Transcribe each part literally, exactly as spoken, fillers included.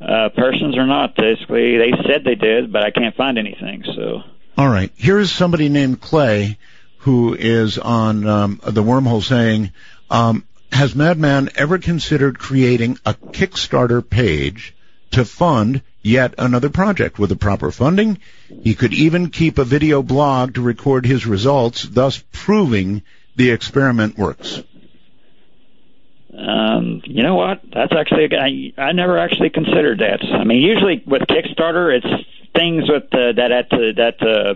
uh, persons or not. Basically, they said they did, but I can't find anything. So. All right. Here is somebody named Clay who is on um, the Wormhole saying, um, has Madman ever considered creating a Kickstarter page to fund yet another project with the proper funding? He could even keep a video blog to record his results, thus proving the experiment works. Um, you know what? That's actually, I, I never actually considered that. I mean, usually with Kickstarter, it's things with uh, that, at, uh, that, uh,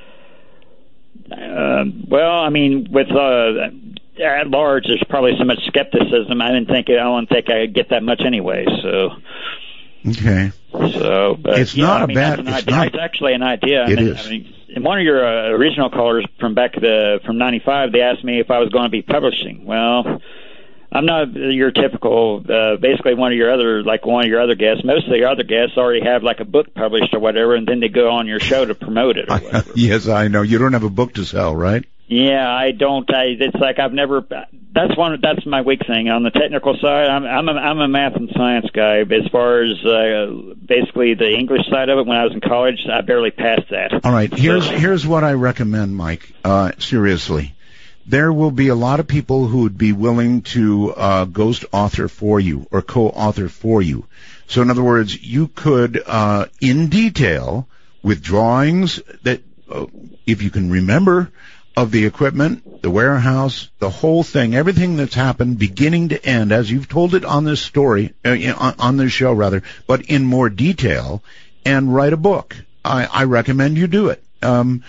uh, well, I mean, with, uh, at large, there's probably so much skepticism. I didn't think, I don't think I'd get that much anyway, so. Okay. So, but, it's yeah, not I a mean, bad, it's, it's, idea. not, It's actually an idea. It I mean, is. I mean, in one of your uh, original callers from back the, from ninety-five, they asked me if I was going to be publishing. Well, I'm not your typical, uh, basically one of your other, like one of your other guests. Most of your other guests already have like a book published or whatever, and then they go on your show to promote it or whatever. Yes, I know. You don't have a book to sell, right? Yeah, I don't. I, it's like I've never. That's one. That's my weak thing on the technical side. I'm I'm a, I'm a math and science guy. But as far as uh, basically the English side of it, when I was in college, I barely passed that. All right. Here's here's what I recommend, Mike. Uh, seriously, there will be a lot of people who would be willing to uh, ghost author for you or co-author for you. So in other words, you could, uh, in detail, with drawings that, uh, if you can remember, of the equipment, the warehouse, the whole thing, everything that's happened beginning to end, as you've told it on this story, uh, on, on this show rather, but in more detail, and write a book. I, I recommend you do it. Um,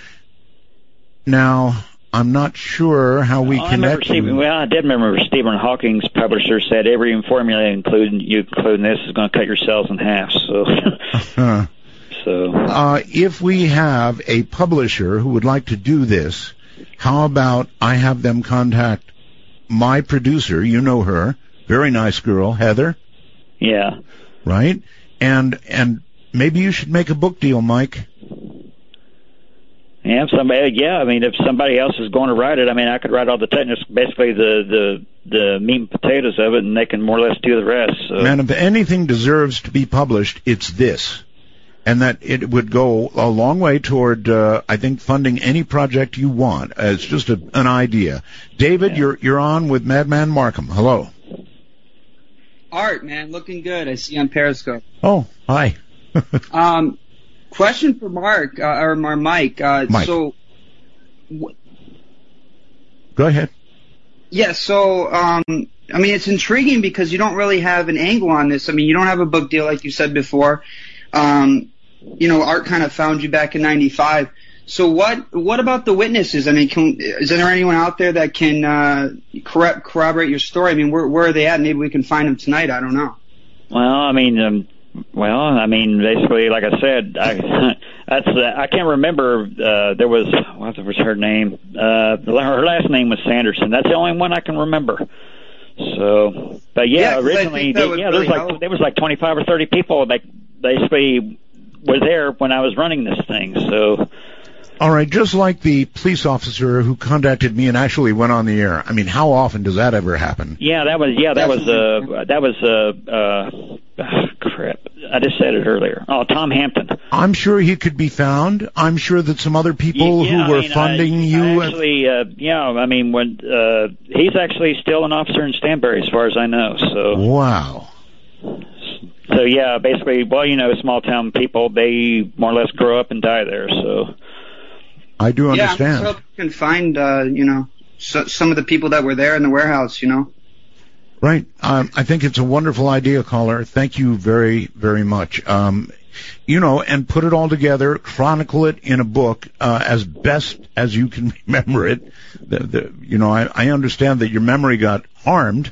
now, I'm not sure how we well, connect. I remember Stephen, well, I did remember Stephen Hawking's publisher said every formula, including you including this, is going to cut your cells in half. So. uh, so. Uh, if we have a publisher who would like to do this, how about I have them contact my producer, you know her, very nice girl, Heather. Yeah. Right? And and maybe you should make a book deal, Mike. Yeah, somebody. Yeah, I mean, if somebody else is going to write it, I mean, I could write all the techniques, basically the the the meat and potatoes of it, and they can more or less do the rest. So. Man, if anything deserves to be published, it's this. And that it would go a long way toward, uh, I think, funding any project you want. Uh, it's just a, an idea. David, yeah. you're you're on with Madman Markham. Hello. Art, man, looking good. I see you on Periscope. Oh, hi. um, question for Mark uh, or Mike. Uh, Mike. So, wh- go ahead. Yeah. So, um, I mean, it's intriguing because you don't really have an angle on this. I mean, you don't have a book deal like you said before. Um, you know, Art kind of found you back in ninety-five. So what, what about the witnesses? I mean, can, is there anyone out there that can, uh, corro- corroborate your story? I mean, where, where are they at? Maybe we can find them tonight. I don't know. Well, I mean, um, well, I mean, basically, like I said, I, that's, uh, I can't remember, uh, there was, what was her name? Uh, her last name was Sanderson. That's the only one I can remember. So, but yeah, yeah originally, they, yeah, there was like, there was like twenty-five or thirty people that basically were there when I was running this thing, so. All right, just like the police officer who contacted me and actually went on the air. I mean, how often does that ever happen? Yeah, that was, yeah, that was, uh, that was, uh, uh, oh, crap. I just said it earlier. Oh, Tom Hampton. I'm sure he could be found. I'm sure that some other people yeah, who were I mean, funding I, you. I actually, uh, yeah, I mean, when, uh, he's actually still an officer in Stanbury as far as I know, so. Wow. So, yeah, basically, well, you know, small town people, they more or less grow up and die there, so. I do understand. Yeah, so you can find, uh, you know, so, some of the people that were there in the warehouse, you know. Right. Um, I think it's a wonderful idea, caller. Thank you very, very much. Um, you know, and put it all together, chronicle it in a book uh, as best as you can remember it. The, the, you know, I, I understand that your memory got harmed.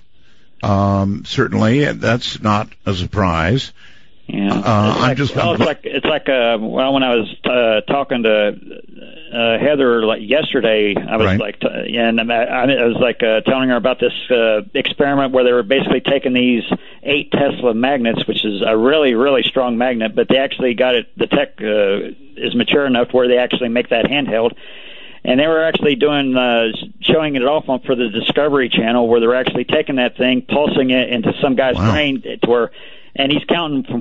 Um, certainly, that's not a surprise. Yeah, uh, like, I'm just. Well, it's like it's like uh, well, when I was uh, talking to uh, Heather like yesterday, I was right. like, t- and I, I was like uh, telling her about this uh, experiment where they were basically taking these eight Tesla magnets, which is a really really strong magnet, but they actually got it. The tech uh, is mature enough where they actually make that handheld. And they were actually doing, uh, showing it off on for the Discovery Channel, where they're actually taking that thing, pulsing it into some guy's wow. brain to where, and he's counting from